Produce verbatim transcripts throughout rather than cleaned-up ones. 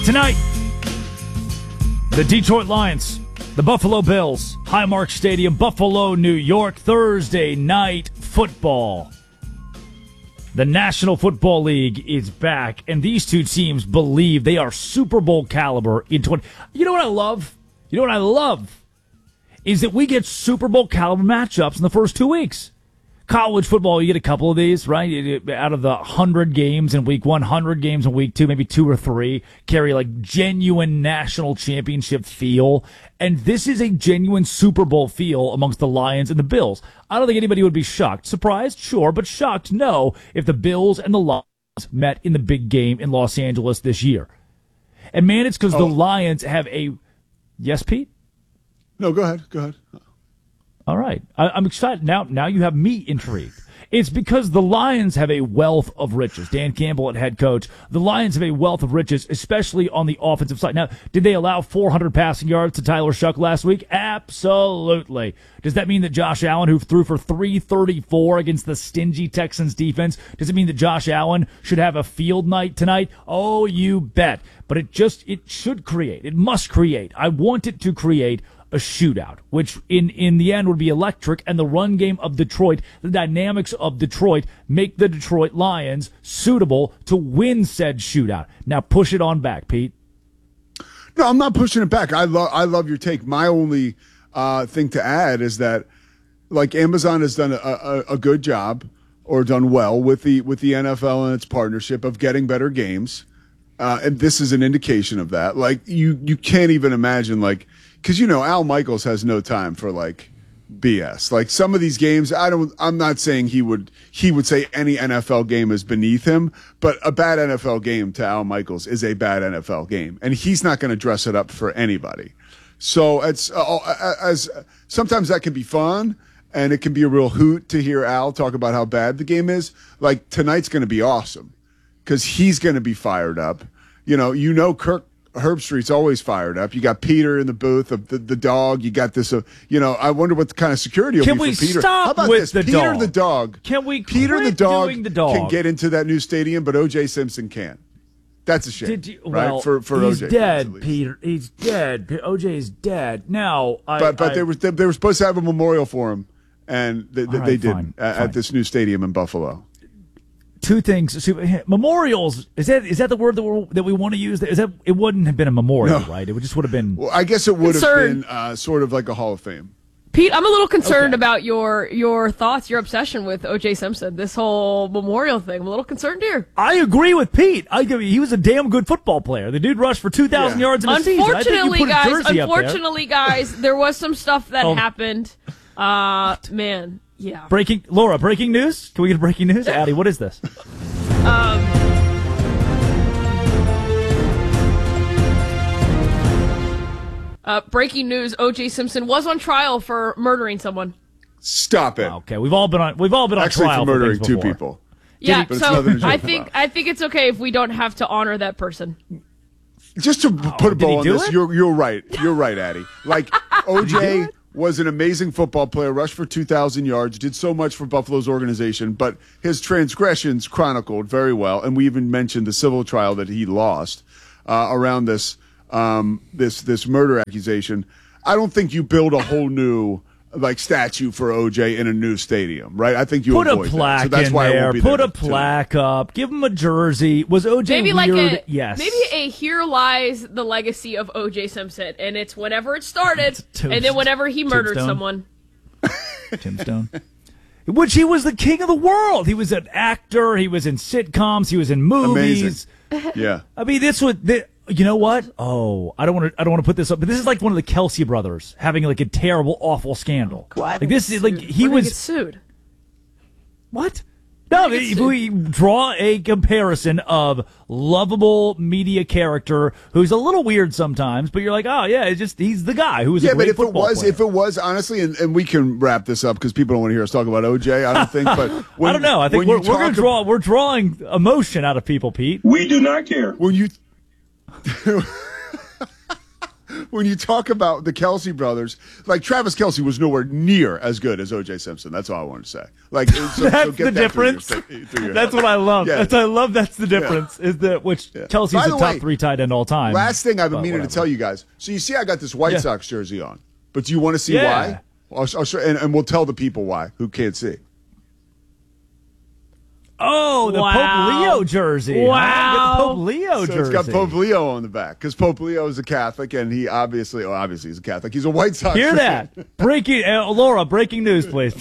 Tonight, the Detroit Lions, the Buffalo Bills, Highmark Stadium, Buffalo, New York, Thursday night football. The National Football League is back, and these two teams believe they are Super Bowl caliber in twenty. You know what I love? You know what I love? Is that we get Super Bowl caliber matchups in the first two weeks. College football, you get a couple of these, right? Out of the one hundred games in week one, one hundred games in week two, maybe two or three, carry like genuine national championship feel. And this is a genuine Super Bowl feel amongst the Lions and the Bills. I don't think anybody would be shocked. Surprised? Sure, but shocked? No, if the Bills and the Lions met in the big game in Los Angeles this year. And man, it's because oh. the Lions have a... Yes, Pete? No, go ahead. Go ahead. All right. I, I'm excited. Now Now you have me intrigued. It's because the Lions have a wealth of riches. Dan Campbell at head coach. The Lions have a wealth of riches, especially on the offensive side. Now, did they allow four hundred passing yards to Tyler Shuck last week? Absolutely. Does that mean that Josh Allen, who threw for three thirty-four against the stingy Texans defense, does it mean that Josh Allen should have a field night tonight? Oh, you bet. But it just, it should create, it must create. I want it to create a shootout, which in, in the end would be electric, and the run game of Detroit, the dynamics of Detroit make the Detroit Lions suitable to win said shootout. Now push it on back, Pete. No, I'm not pushing it back. I love I love your take. My only uh, thing to add is that, like, Amazon has done a, a, a good job or done well with the with the N F L and its partnership of getting better games, uh, and this is an indication of that. Like, you you can't even imagine, like, because, you know, Al Michaels has no time for, like, B S. Like, some of these games, I don't, I'm not saying he would, he would say any N F L game is beneath him, but a bad N F L game to Al Michaels is a bad N F L game. And he's not going to dress it up for anybody. So it's, uh, as sometimes that can be fun, and it can be a real hoot to hear Al talk about how bad the game is. Like, tonight's going to be awesome because he's going to be fired up. You know, you know, Kirk Herbstreit's always fired up. You got Peter in the booth of the, the dog. You got this, uh, you know, I wonder what the kind of security will can be we for Peter. Stop How about with this? The Peter dog. the dog. Can we Peter quit the dog, doing the dog can get into that new stadium, but O J Simpson can't. That's a shame. Did you, well, right? For, for he's O J. dead, Peter. He's dead. O J is dead. Now, I, but but I, they were they, they were supposed to have a memorial for him, and they, they, right, they fine, didn't at, fine. at this new stadium in Buffalo. Two things. Memorials, is that is that the word that we that we want to use? Is that it wouldn't have been a memorial, no. right? It would just would have been. Well, I guess it would Concerned. have been uh, sort of like a Hall of Fame. Pete, I'm a little concerned Okay. about your your thoughts, your obsession with O J Simpson. This whole memorial thing. I'm a little concerned here. I agree with Pete. I mean, he was a damn good football player. The dude rushed for two thousand Yeah. yards in a season. I think you Unfortunately, put his guys. jersey up there. Unfortunately, guys, there was some stuff that Oh. happened. Uh, man, yeah. Breaking, Laura. Breaking news. Can we get breaking news? Addie, what is this? Um. Uh, breaking news: O J Simpson was on trial for murdering someone. Stop it. Okay, we've all been on. We've all been Actually, on trial for murdering for two before. people. Yeah, But it's so nothing to I joke think about. I think it's okay if we don't have to honor that person. Just to put a did he bow on do this, it? you're you're right. You're right, Addie. Like, O J was an amazing football player, rushed for two thousand yards, did so much for Buffalo's organization, but his transgressions chronicled very well, and we even mentioned the civil trial that he lost uh, around this um, this this murder accusation. I don't think you build a whole new like statue for O J in a new stadium, right? I think you Put a avoid plaque that. So that's in why I there. won't be Put there a plaque up. Give him a jersey. Was O J Maybe weird? like a yes. maybe a here lies the legacy of O J Simpson, and it's whenever it started, Tombstone. and then whenever he murdered Tombstone. someone. Tombstone. Which he was the king of the world. He was an actor. He was in sitcoms. He was in movies. Amazing. Yeah. I mean, this was. This, you know what? Oh, I don't want to. I don't want to put this up, but this is like one of the Kelsey brothers having like a terrible, awful scandal. Why like this is like he Why did was get sued. What? No, Why did he if get we draw a comparison of lovable media character who's a little weird sometimes, but you're like, oh yeah, it's just he's the guy who was Yeah, a great but if it football was, player. if it was, honestly, and, and we can wrap this up because people don't want to hear us talk about O J. I don't think, but when, I don't know. I think when we're, you we're going talk to draw. We're drawing emotion out of people, Pete. We do not care. When you, when you talk about the Kelce brothers, like Travis Kelce was nowhere near as good as O J Simpson. That's all I wanted to say. Like so, that's so get the that through difference. Your, through your that's head. what I love. Yeah. That's I love. That's the difference. Yeah. Is that which Yeah. Kelsey's By the, the top way, three tight end all time. Last thing I've been but meaning whatever. to tell you guys. So you see, I got this White Yeah. Sox jersey on, but do you want to see Yeah. why? I'll, I'll show, and, and we'll tell the people why who can't see. Oh, the Wow. Pope Leo jersey. Wow. Huh? Get the Pope Leo So jersey. it's got Pope Leo on the back because Pope Leo is a Catholic, and he obviously, oh, obviously he's a Catholic. He's a White Sox Hear fan. that? Breaking, uh, Laura. Breaking news, please.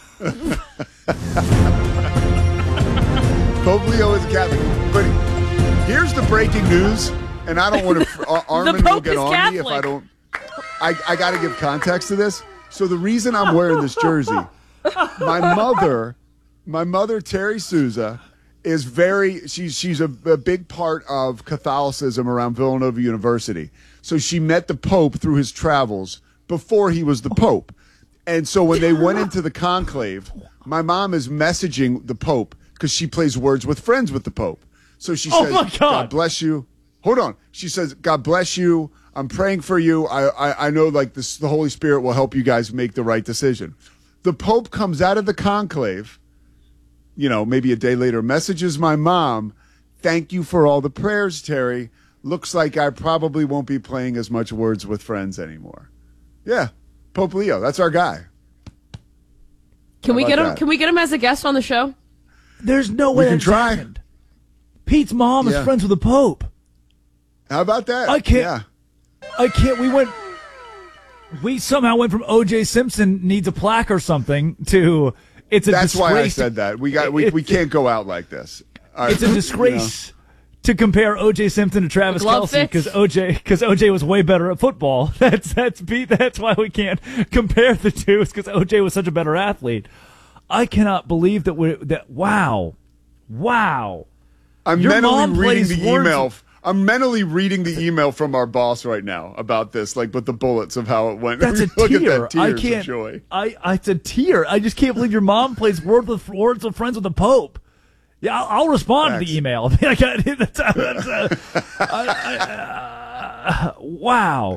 Pope Leo is a Catholic. But here's the breaking news, and I don't want to. Uh, Armin will Pope get is on me if I Catholic. don't. I, I got to give context to this. So the reason I'm wearing this jersey, my mother, my mother Terry Souza, is very. She's she's a, a big part of Catholicism around Villanova University. So she met the Pope through his travels before he was the Pope. And so when they went into the conclave, my mom is messaging the Pope because she plays Words with Friends with the Pope. So she Oh says, my God. God bless you. Hold on. She says, God bless you. I'm praying for you. I, I, I know like this, the Holy Spirit will help you guys make the right decision. The Pope comes out of the conclave, you know, maybe a day later, messages my mom, thank you for all the prayers, Terry. Looks like I probably won't be playing as much Words with Friends anymore. Yeah. Pope Leo, that's our guy. Can we How get about him? that? Can we get him as a guest on the show? There's no We way can that's try. happened. Pete's mom Yeah. is friends with the Pope. How about that? I can't- Yeah. I can't. We went. We somehow went from O J Simpson needs a plaque or something to it's a That's disgrace. why I said that. We got we, It- we can't go out like this. All right. It's a disgrace to compare O J Simpson to Travis The glove Kelce because fits. O J because O J was way better at football. That's that's Pete. That's why we can't compare the two. Is because O J was such a better athlete. I cannot believe that we that. Wow, wow. I'm Your mentally mom reading plays the words- email. I'm mentally reading the email from our boss right now about this, like with the bullets of how it went. That's a Look tear. at that, I tears of can't. joy. I, I. It's a tear. I just can't believe your mom plays words with words with friends with the Pope. Yeah, I'll, I'll respond to Facts. the email. I mean, I got, that's, that's, uh, I, I, uh, wow.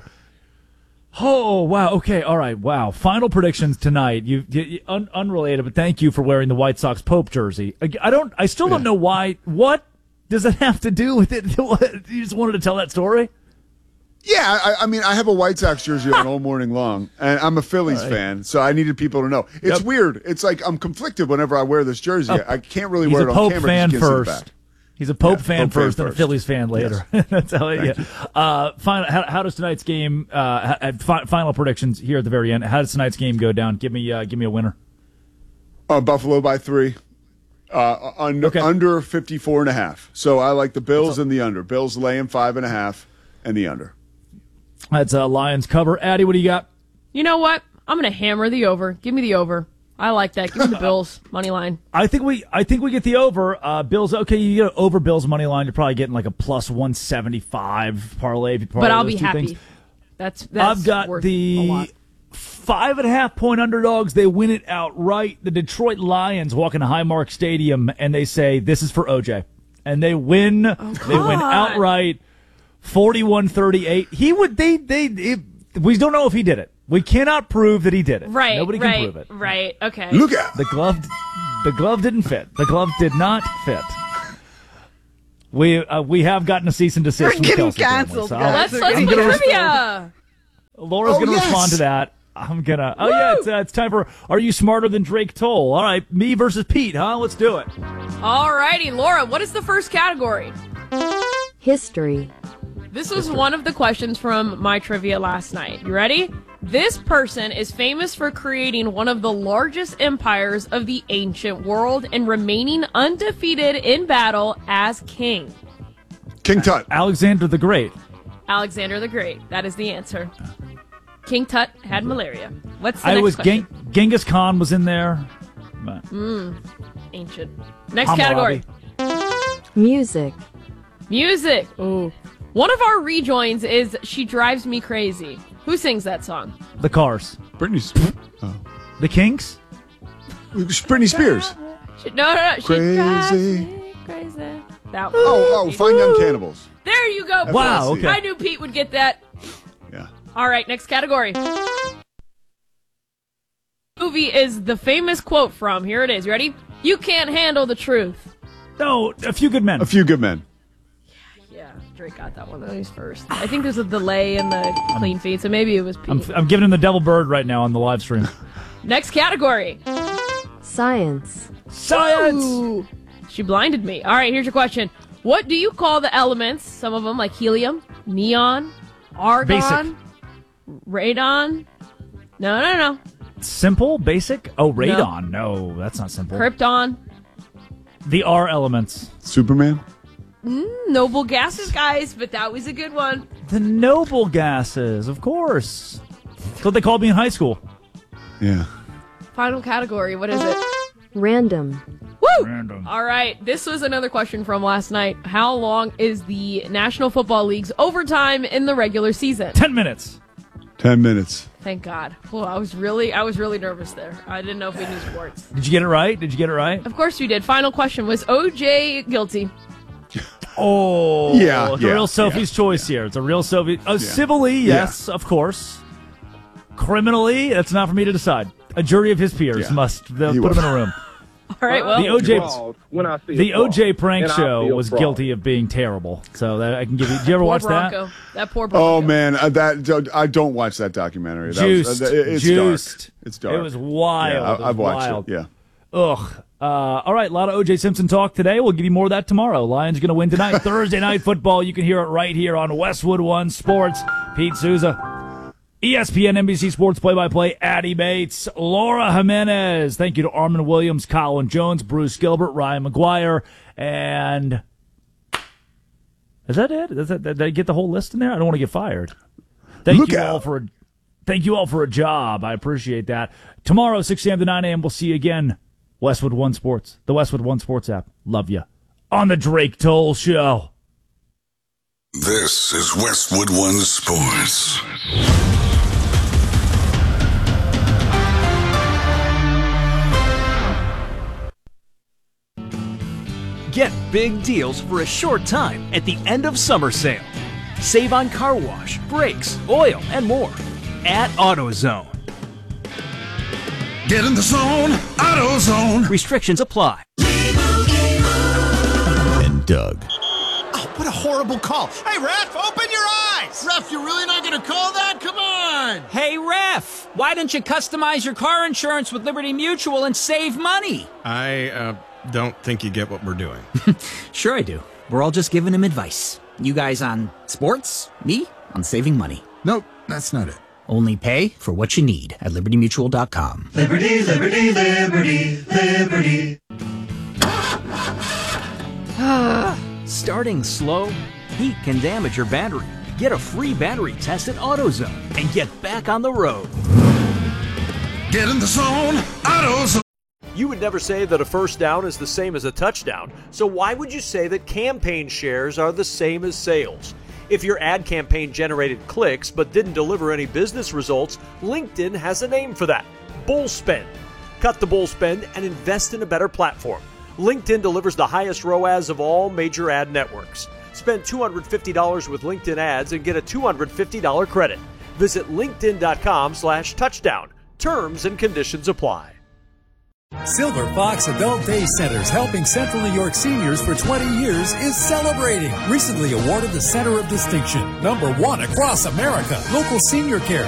Oh wow. Okay. All right. Wow. Final predictions tonight. You, you un, unrelated, but thank you for wearing the White Sox Pope jersey. I, I don't. I still don't know why. What does it have to do with it? What, you just wanted to tell that story? Yeah, I, I mean, I have a White Sox jersey on all morning long, and I'm a Phillies Right. fan, so I needed people to know. It's Yep. weird. It's like I'm conflicted whenever I wear this jersey. Oh, I can't really He's wear a it on Pope camera. fan 'cause you can't see the first. back. He's a Pope Yeah, fan Pope fan first and a first. Phillies fan later. That's how. Yeah. Uh, final. How, how does tonight's game? Uh, ha- fi- final predictions here at the very end. How does tonight's game go down? Give me. Uh, give me a winner. Uh, Buffalo by three. Uh, under, Okay. under fifty-four and a half. So I like the Bills and the under. Bills laying five and a half and the under. That's uh, Lions cover. Addie, what do you got? You know what? I'm gonna hammer the over. Give me the over. I like that. Give me the Bills money line. I think we. I think we get the over. Uh, Bills. Okay, you get over Bills money line. You're probably getting like a plus one seventy-five parlay. If you parlay But I'll those be two happy. things. That's that's I've got worth a the lot. five and a half point underdogs. They win it outright. The Detroit Lions walk into Highmark Stadium and they say, "This is for O J," and they win. They win God. outright, forty-one thirty-eight. He would. They. They. It, we don't know if he did it. We cannot prove that he did it. Right. Nobody right, can prove it. Right. Okay. Look at The glove. The glove didn't fit. The glove did not fit. We uh, we have gotten a cease and desist. We're from getting Kelsey family, canceled, so guys. Let's I'm let's I'm play gonna trivia. Laura's Oh, going to yes. respond to that. I'm gonna. Oh yeah, it's, uh, it's time for. Are you smarter than Drake Toll? All right, me versus Pete, huh? Let's do it. Alrighty, Laura. What is the first category? History. This was one of the questions from my trivia last night. You ready? This person is famous for creating one of the largest empires of the ancient world and remaining undefeated in battle as king. King Tut. Alexander the Great. Alexander the Great. That is the answer. King Tut had malaria. What's the I next was question? Gen- Genghis Khan was in there. But Ancient. Next Hammurabi. category. Music. Music. Ooh. One of our rejoins is She Drives Me Crazy. Who sings that song? The Cars. Britney. Sp- oh. The Kinks. Britney Spears. She, no, no, no. She Crazy. drives me crazy. That Oh, oh, Fine Young Cannibals. There you go. Wow, Pete. okay. I knew Pete would get that. Yeah. All right, next category. Movie is the famous quote from, here it is, you ready? You can't handle the truth. No, A Few Good Men. A Few Good Men. Yeah, Drake got that one. That was first. I think there's a delay in the clean feed, so maybe it was Pete. I'm, I'm giving him the devil bird right now on the live stream. Next category. Science. Science! Ooh, she blinded me. All right, here's your question. What do you call the elements, some of them like helium, neon, argon, radon? No, no, no. Simple? Basic? Oh, radon. No, that's not simple. Krypton. The R elements. Superman? Mm, noble gases, guys, but that was a good one. The noble gases, of course. That's what they called me in high school. Yeah. Final category, what is it? Random. Woo! Random. All right, this was another question from last night. How long is the National Football League's overtime in the regular season? Ten minutes. Ten minutes. Thank God. Well, I was really, I was really nervous there. I didn't know if we knew sports. Did you get it right? Did you get it right? Of course you did. Final question: was O J guilty? Oh, Yeah, it's a yeah, real Sophie's yeah, choice here. It's a real Sophie. Uh, Civilly, yes, of course. Criminally, that's not for me to decide. A jury of his peers Yeah. must they'll He put was. him in a room. All right. Well, The O J, When I see the a fraud. O J prank And I show feel was fraud. guilty of being terrible. So that I can give you. Did you ever poor watch Bronco. that? That poor Bronco. Oh man, uh, that I don't watch that documentary. That Juiced, was, uh, it's juiced. dark. It's dark. It was wild. Yeah, I, It was I've watched wild. it. Yeah. Ugh. Uh, all right, a lot of O J Simpson talk today. We'll give you more of that tomorrow. Lions going to win tonight. Thursday night football. You can hear it right here on Westwood One Sports. Pete Souza. E S P N N B C Sports play-by-play, Addie Bates, Laura Jimenez. Thank you to Armin Williams, Colin Jones, Bruce Gilbert, Ryan McGuire, and is that it? Is that, did I get the whole list in there? I don't want to get fired. Thank Look you out. all for a, thank you all for a job. I appreciate that. Tomorrow, six a.m. to nine a.m., we'll see you again. Westwood One Sports, the Westwood One Sports app. Love you. On the Drake Toll Show. This is Westwood One Sports. Get big deals for a short time at the end of summer sale. Save on car wash, brakes, oil, and more at AutoZone. Get in the zone, AutoZone. Restrictions apply. And Doug. Oh, what a horrible call. Hey, Ref, open your eyes! Ref, you're really not going to call that? Come on! Hey, Ref, why don't you customize your car insurance with Liberty Mutual and save money? I, uh, don't think you get what we're doing. Sure I do. We're all just giving him advice. You guys on sports, me on saving money. Nope, that's not it. Only pay for what you need at liberty mutual dot com. Liberty, liberty, liberty, liberty. Starting slow, heat can damage your battery. Get a free battery test at AutoZone and get back on the road. Get in the zone, AutoZone. You would never say that a first down is the same as a touchdown, so why would you say that campaign shares are the same as sales? If your ad campaign generated clicks but didn't deliver any business results, LinkedIn has a name for that: bull spend. Cut the bull spend and invest in a better platform. LinkedIn delivers the highest R O A S of all major ad networks. Spend two hundred fifty dollars with LinkedIn ads and get a two hundred fifty dollars credit. Visit linkedin.com slash touchdown. Terms and conditions apply. Silver Fox Adult Day Centers, helping Central New York seniors for twenty years, is celebrating. Recently awarded the Center of Distinction, number one across America. Local senior care,